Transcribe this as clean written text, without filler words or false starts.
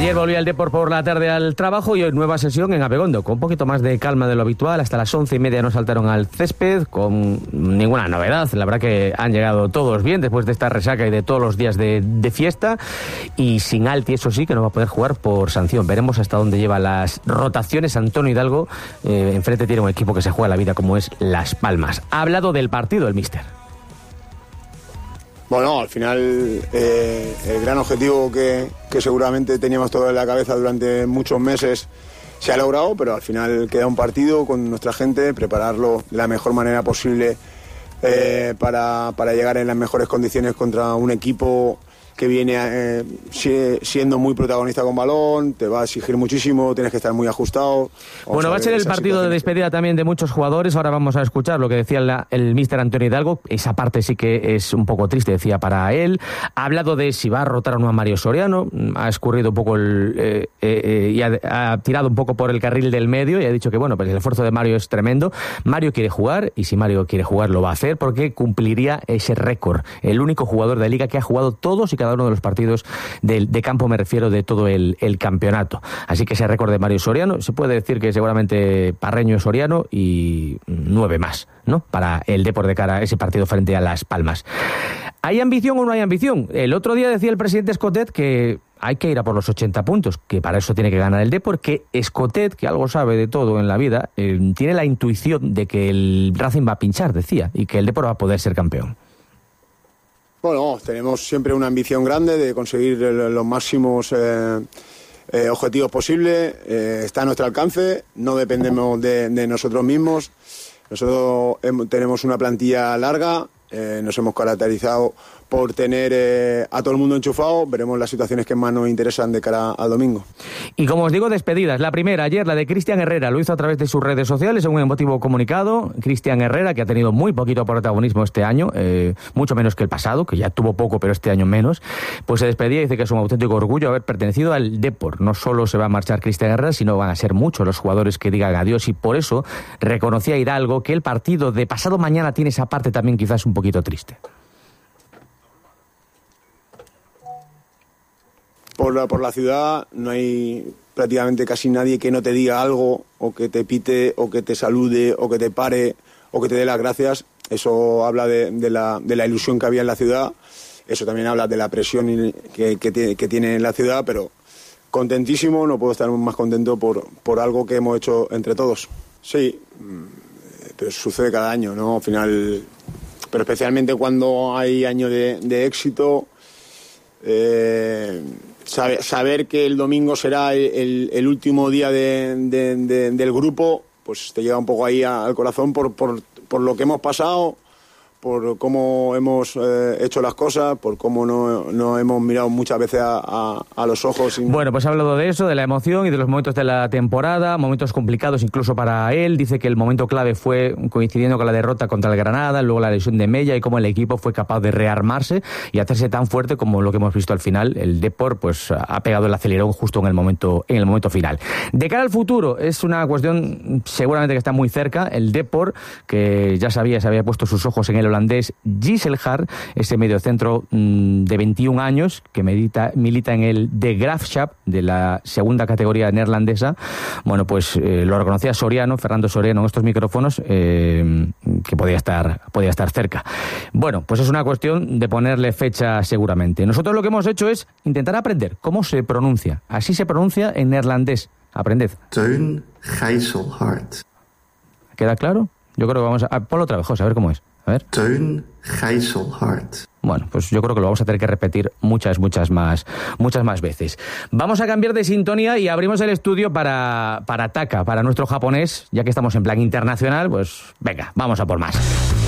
Ayer volví al Depor por la tarde al trabajo y hoy nueva sesión en Abegondo, con un poquito más de calma de lo habitual. Hasta las 11:30 nos saltaron al césped, con ninguna novedad. La verdad que han llegado todos bien después de esta resaca y de todos los días de fiesta. Y sin Alti, eso sí, que no va a poder jugar por sanción. Veremos hasta dónde lleva las rotaciones. Antonio Hidalgo enfrente tiene un equipo que se juega la vida como es Las Palmas. Ha hablado del partido el míster. Bueno, al final el gran objetivo que seguramente teníamos todo en la cabeza durante muchos meses se ha logrado, pero al final queda un partido con nuestra gente, prepararlo de la mejor manera posible para llegar en las mejores condiciones contra un equipo que viene siendo muy protagonista con balón, te va a exigir muchísimo, tienes que estar muy ajustado. Bueno, va a ser el partido de despedida también de muchos jugadores. Ahora vamos a escuchar lo que decía el míster Antonio Hidalgo. Esa parte sí que es un poco triste, decía, para él. Ha hablado de si va a rotar o no a Mario Soriano, ha escurrido un poco y ha tirado un poco por el carril del medio y ha dicho que bueno, pues el esfuerzo de Mario es tremendo. Mario quiere jugar y si Mario quiere jugar lo va a hacer porque cumpliría ese récord. El único jugador de Liga que ha jugado todos y cada uno de los partidos de campo, me refiero, de todo el campeonato. Así que ese récord de Mario Soriano, se puede decir que seguramente Parreño, Soriano y 9 más, ¿no? Para el Depor de cara a ese partido frente a Las Palmas. ¿Hay ambición o no hay ambición? El otro día decía el presidente Escotet que hay que ir a por los 80 puntos, que para eso tiene que ganar el Depor, que Escotet, que algo sabe de todo en la vida, tiene la intuición de que el Racing va a pinchar, decía, y que el Depor va a poder ser campeón. Bueno, tenemos siempre una ambición grande de conseguir los máximos objetivos posibles. Está a nuestro alcance, no dependemos de nosotros mismos. Nosotros tenemos una plantilla larga, nos hemos caracterizado por tener a todo el mundo enchufado. Veremos las situaciones que más nos interesan de cara al domingo. Y como os digo, despedidas. La primera, ayer, la de Cristian Herrera, lo hizo a través de sus redes sociales en un emotivo comunicado. Cristian Herrera, que ha tenido muy poquito protagonismo este año, mucho menos que el pasado, que ya tuvo poco, pero este año menos, pues se despedía y dice que es un auténtico orgullo haber pertenecido al Depor. No solo se va a marchar Cristian Herrera, sino van a ser muchos los jugadores que digan adiós, y por eso reconocía Hidalgo que el partido de pasado mañana tiene esa parte también quizás un poquito triste. Por la ciudad no hay prácticamente casi nadie que no te diga algo, o que te pite, o que te salude, o que te pare, o que te dé las gracias. Eso habla de la ilusión que había en la ciudad. Eso también habla de la presión que tiene en la ciudad, pero contentísimo, no puedo estar más contento por algo que hemos hecho entre todos. Sí, pero sucede cada año, ¿no? Al final, pero especialmente cuando hay años de éxito, saber que el domingo será el último día del grupo, pues te llega un poco ahí al corazón por lo que hemos pasado, por cómo hemos hecho las cosas, por cómo no hemos mirado muchas veces a los ojos. Bueno, pues ha hablado de eso, de la emoción y de los momentos de la temporada, momentos complicados incluso para él. Dice que el momento clave fue coincidiendo con la derrota contra el Granada, luego la lesión de Mella, y cómo el equipo fue capaz de rearmarse y hacerse tan fuerte como lo que hemos visto al final. El Depor pues ha pegado el acelerón justo en el momento final. De cara al futuro, es una cuestión seguramente que está muy cerca. El Depor, que ya se había puesto sus ojos en el holandés Gisselhard, ese mediocentro de 21 años que milita en el De Graafschap de la segunda categoría neerlandesa. Bueno, pues lo reconocía Fernando Soriano en estos micrófonos, que podía estar cerca. Bueno, pues es una cuestión de ponerle fecha seguramente. Nosotros lo que hemos hecho es intentar aprender cómo se pronuncia. Así se pronuncia en neerlandés. Aprended. Teun Gisselhard. ¿Queda claro? Yo creo que vamos a... Ponlo otra vez, José, a ver cómo es. A ver. Teun Gisselhard. Bueno, pues yo creo que lo vamos a tener que repetir muchas más veces. Vamos a cambiar de sintonía y abrimos el estudio para Taka, para nuestro japonés, ya que estamos en plan internacional, pues venga, vamos a por más.